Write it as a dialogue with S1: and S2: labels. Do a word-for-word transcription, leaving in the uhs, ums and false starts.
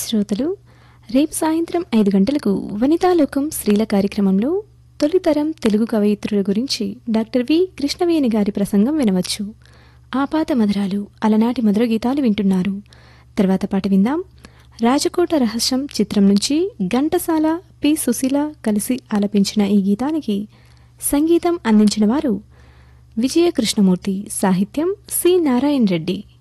S1: శ్రోతలు రేపు సాయంత్రం ఐదు గంటలకు వనితాలోకం స్త్రీల కార్యక్రమంలో తొలితరం తెలుగు కవయిత్రుల గురించి డాక్టర్ వి కృష్ణవేణి గారి ప్రసంగం వినవచ్చు. ఆపాత మధురాలు అలనాటి మధుర గీతాలు వింటున్నారు. తర్వాత పాట విందాం. రాజకోట రహస్యం చిత్రం నుంచి ఘంటసాల పి సుశీల కలిసి ఆలపించిన ఈ గీతానికి సంగీతం అందించిన వారు విజయ కృష్ణమూర్తి, సాహిత్యం సి నారాయణ రెడ్డి.